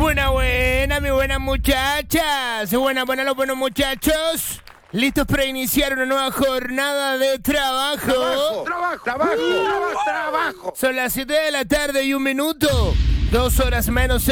Buena, mis buenas muchachas. Buena, los buenos muchachos. ¿Listos para iniciar una nueva jornada de trabajo? Trabajo. Son las 7 de la tarde y 1 minuto. 2 horas menos